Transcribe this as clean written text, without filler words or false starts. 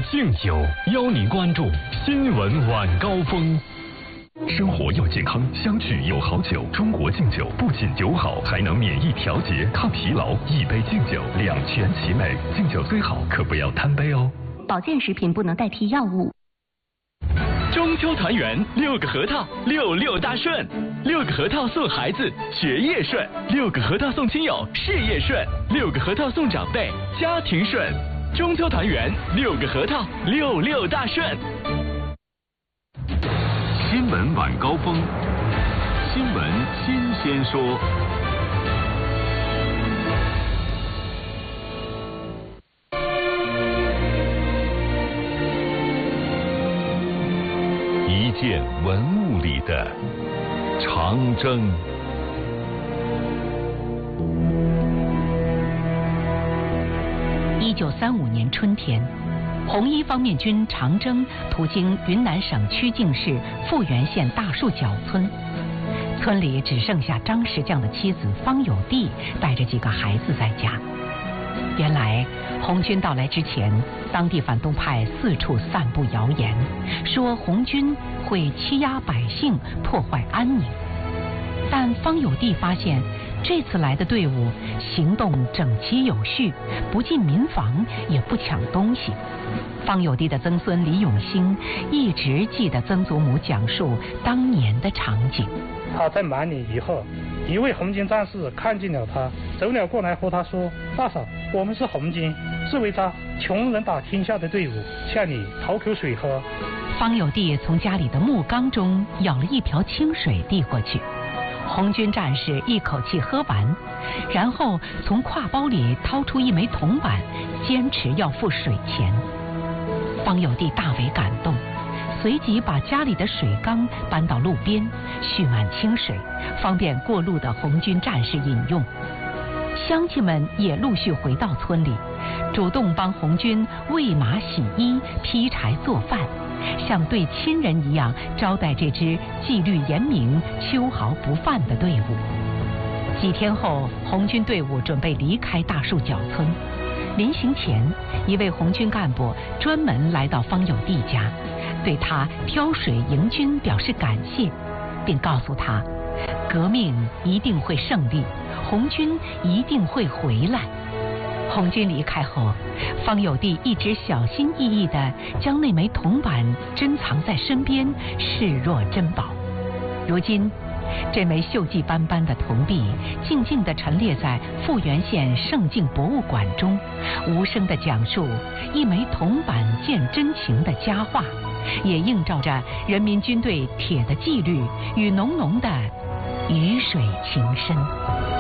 敬酒，邀您关注新闻晚高峰。生活要健康，相聚有好酒。中国敬酒不仅酒好，还能免疫调节、抗疲劳。一杯敬酒，两全其美。敬酒虽好，可不要贪杯哦。 保健食品不能代替药物。 中秋团圆，6个核桃，66大顺，6个核桃送孩子学业顺，6个核桃送亲友事业顺，6个核桃送长辈家庭顺。中秋团圆，6个核桃，66大顺。 新闻晚高峰，新闻新鲜说。一件文物里的长征。 1935年春天，红一方面军长征途经云南省曲靖市富源县大树角村，村里只剩下张石匠的妻子方有娣带着几个孩子在家。原来红军到来之前，当地反动派四处散布谣言，说红军会欺压百姓，破坏安宁。但方有娣发现，这次来的队伍行动整齐有序，不进民房，也不抢东西。方有娣的曾孙李永兴一直记得曾祖母讲述当年的场景。 他在满年以后，一位红军战士看见了他，走了过来和他说：“大嫂，我们是红军，是为他穷人打天下的队伍，向你讨口水喝。” 方有娣从家里的木缸中舀了一瓢清水递过去，红军战士一口气喝完，然后从挎包里掏出一枚铜板，坚持要付水钱。方有娣大为感动，随即把家里的水缸搬到路边，蓄满清水，方便过路的红军战士饮用。乡亲们也陆续回到村里，主动帮红军喂马、洗衣、劈柴、做饭，像对亲人一样招待这支纪律严明、秋毫不犯的队伍。几天后，红军队伍准备离开大树角村。临行前，一位红军干部专门来到方有娣家，对他挑水迎军表示感谢，并告诉他，革命一定会胜利，红军一定会回来。红军离开后，方有娣一直小心翼翼地将那枚铜板珍藏在身边，视若珍宝。如今，这枚锈迹斑斑的铜币静静地陈列在富源县盛境博物馆中，无声地讲述一枚铜板见真情的佳话，也映照着人民军队铁的纪律与浓浓的鱼水情深。